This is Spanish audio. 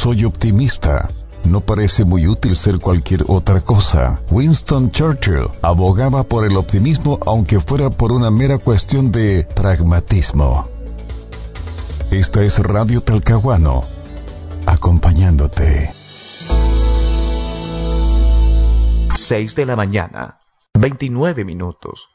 soy optimista. No parece muy útil ser cualquier otra cosa. Winston Churchill abogaba por el optimismo aunque fuera por una mera cuestión de pragmatismo. Esta es Radio Talcahuano, acompañándote. 6 de la mañana, 29 minutos.